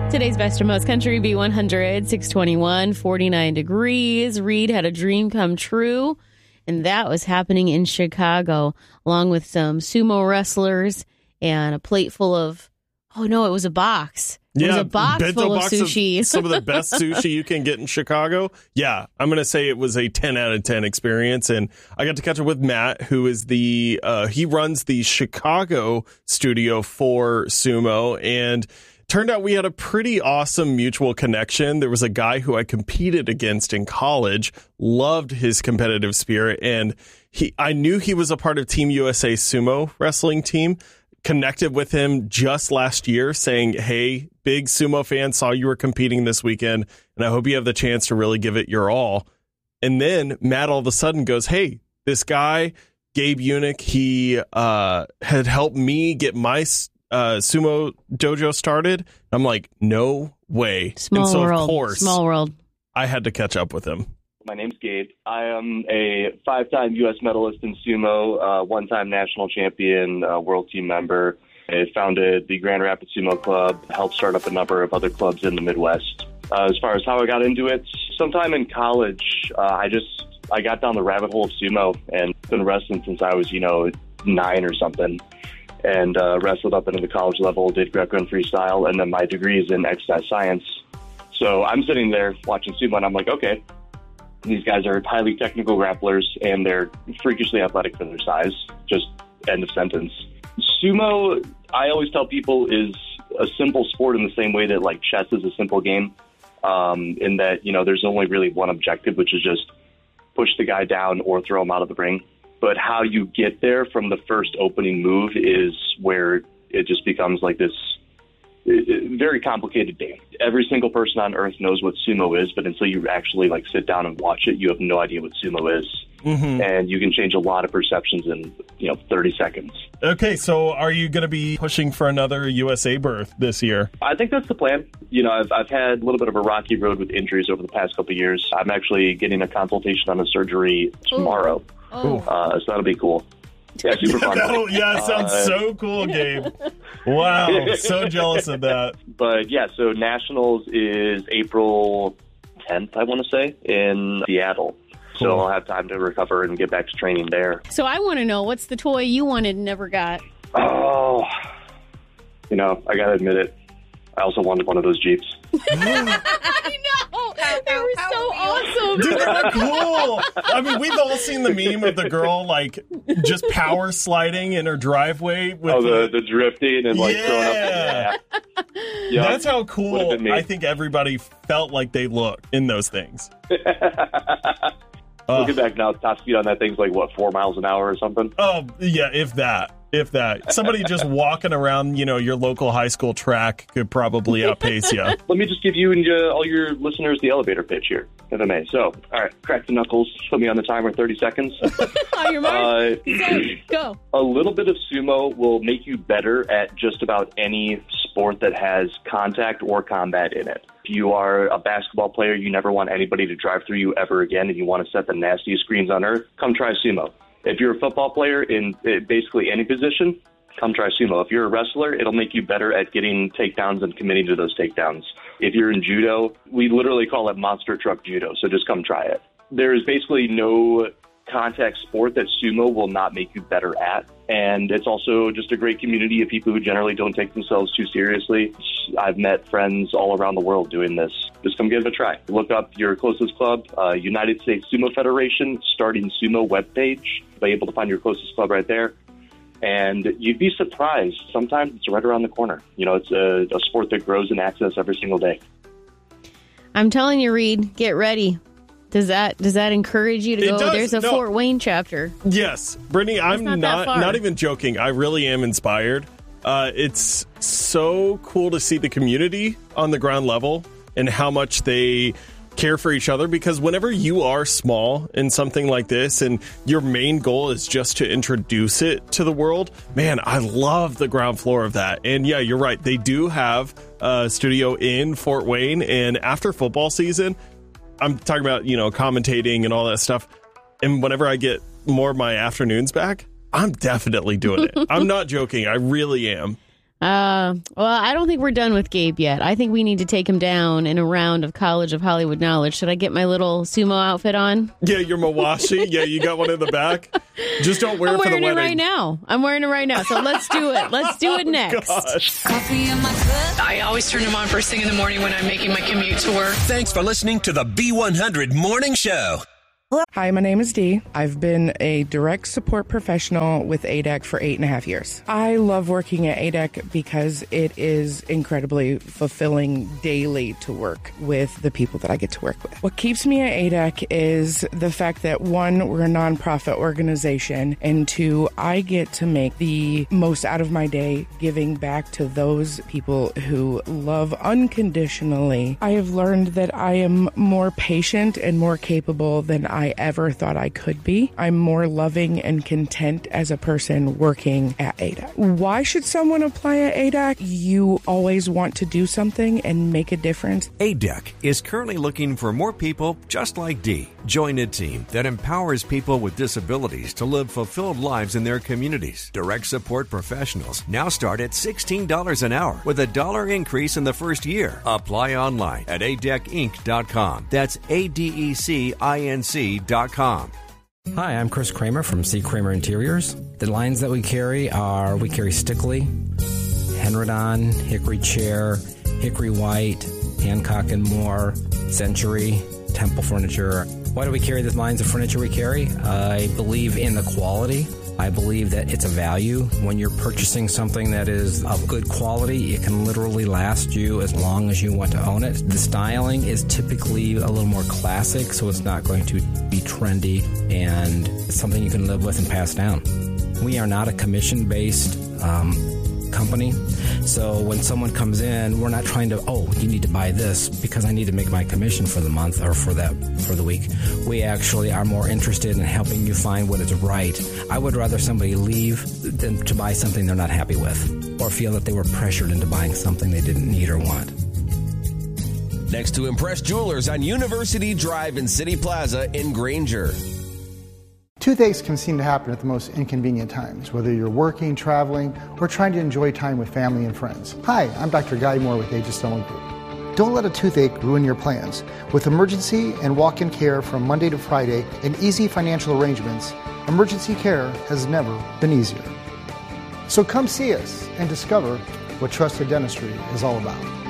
Today's best of most country B100, 621, 49 degrees. Reed had a dream come true, and that was happening in Chicago, along with some sumo wrestlers and a plate full of, it was a box. It was a box full of sushi. Some of the best sushi you can get in Chicago. Yeah, I'm going to say it was a 10 out of 10 experience. And I got to catch up with Matt, who is he runs the Chicago studio for sumo. And turned out we had a pretty awesome mutual connection. There was a guy who I competed against in college, loved his competitive spirit. And I knew he was a part of Team USA sumo wrestling team. Connected with him just last year saying, hey, big sumo fan, saw you were competing this weekend, and I hope you have the chance to really give it your all. And then Matt all of a sudden goes, hey, this guy, Gabe Unick, he had helped me get my sumo dojo started. I'm like, no way. Small world. I had to catch up with him. My name's Gabe. I am a 5-time U.S. medalist in sumo, one-time national champion, world team member. I founded the Grand Rapids Sumo Club, helped start up a number of other clubs in the Midwest. As far as how I got into it, sometime in college, I got down the rabbit hole of sumo and been wrestling since I was, 9 or something. And wrestled up into the college level, did Greco and freestyle, and then my degree is in exercise science. So I'm sitting there watching sumo, and I'm like, okay, these guys are highly technical grapplers, and they're freakishly athletic for their size. Just end of sentence. Sumo, I always tell people, is a simple sport in the same way that, like, chess is a simple game, in that, there's only really one objective, which is just push the guy down or throw him out of the ring. But how you get there from the first opening move is where it just becomes like this very complicated game. Every single person on earth knows what sumo is, but until you actually sit down and watch it, you have no idea what sumo is. Mm-hmm. And you can change a lot of perceptions in 30 seconds. Okay, so are you going to be pushing for another USA berth this year? I think that's the plan. I've had a little bit of a rocky road with injuries over the past couple of years. I'm actually getting a consultation on a surgery tomorrow. So that'll be cool. Yeah, super fun. Sounds so cool, Gabe. Wow, so jealous of that. But yeah, so Nationals is April 10th, I want to say, in Seattle. Cool. So I'll have time to recover and get back to training there. So I want to know, what's the toy you wanted and never got? Oh, I got to admit it. I also wanted one of those Jeeps. I know. They were so awesome. Dude, they're cool. I mean, we've all seen the meme of the girl, just power sliding in her driveway. With the drifting and, throwing up. Yeah. That's how cool I think everybody felt like they looked in those things. Looking back now, top speed on that thing's 4 miles an hour or something? Oh, yeah, if that. Somebody just walking around, your local high school track could probably outpace you. Let me just give you and all your listeners the elevator pitch here, if I may. So, all right, crack the knuckles, put me on the timer, 30 seconds. On your mark. Go. A little bit of sumo will make you better at just about any sport that has contact or combat in it. If you are a basketball player, you never want anybody to drive through you ever again, and you want to set the nastiest screens on earth, come try sumo. If you're a football player in basically any position, come try sumo. If you're a wrestler, it'll make you better at getting takedowns and committing to those takedowns. If you're in judo, we literally call it monster truck judo, so just come try it. There is basically no contact sport that sumo will not make you better at. And it's also just a great community of people who generally don't take themselves too seriously. I've met friends all around the world doing this. Just come give it a try. Look up your closest club, United States Sumo Federation, Starting Sumo webpage. Be able to find your closest club right there. And you'd be surprised. Sometimes it's right around the corner. It's a sport that grows in access every single day. I'm telling you, Reed, get ready. Does that encourage you to go? There's a Fort Wayne chapter. Yes. Brittany, I'm not even joking. I really am inspired. It's so cool to see the community on the ground level and how much they care for each other, because whenever you are small in something like this and your main goal is just to introduce it to the world, man, I love the ground floor of that. And yeah, you're right. They do have a studio in Fort Wayne, and after football season, I'm talking about, commentating and all that stuff. And whenever I get more of my afternoons back, I'm definitely doing it. I'm not joking. I really am. Well, I don't think we're done with Gabe yet. I think we need to take him down in a round of College of Hollywood Knowledge. Should I get my little sumo outfit on? Yeah, your Mawashi. Yeah, you got one in the back. Just don't wear it for the wedding. I'm wearing it right now. So let's do it. Let's do it next. Coffee in my cup. I always turn them on first thing in the morning when I'm making my commute to work. Thanks for listening to the B100 Morning Show. Hi, my name is Dee. I've been a direct support professional with ADEC for 8.5 years. I love working at ADEC because it is incredibly fulfilling daily to work with the people that I get to work with. What keeps me at ADEC is the fact that, one, we're a nonprofit organization, and two, I get to make the most out of my day giving back to those people who love unconditionally. I have learned that I am more patient and more capable than I ever thought I could be. I'm more loving and content as a person working at ADEC. Why should someone apply at ADEC? You always want to do something and make a difference. ADEC is currently looking for more people just like Dee. Join a team that empowers people with disabilities to live fulfilled lives in their communities. Direct support professionals now start at $16 an hour with a $1 increase in the first year. Apply online at adecinc.com. That's ADECINC.com. Hi, I'm Chris Kramer from C. Kramer Interiors. The lines that we carry Stickley, Henredon, Hickory Chair, Hickory White, Hancock and Moore, Century, Temple Furniture. Why do we carry the lines of furniture we carry? I believe in the quality. I believe that it's a value. When you're purchasing something that is of good quality, it can literally last you as long as you want to own it. The styling is typically a little more classic, so it's not going to be trendy, and it's something you can live with and pass down. We are not a commission-based company, so when someone comes in, we're not trying to, you need to buy this because I need to make my commission for the month or for the week. We actually are more interested in helping you find what is right. I would rather somebody leave than to buy something they're not happy with or feel that they were pressured into buying something they didn't need or want. Next to Impress Jewelers on University Drive in City Plaza in Granger. Toothaches can seem to happen at the most inconvenient times, whether you're working, traveling, or trying to enjoy time with family and friends. Hi, I'm Dr. Guy Moore with Aegis Stone Group. Don't let a toothache ruin your plans. With emergency and walk-in care from Monday to Friday and easy financial arrangements, emergency care has never been easier. So come see us and discover what trusted dentistry is all about.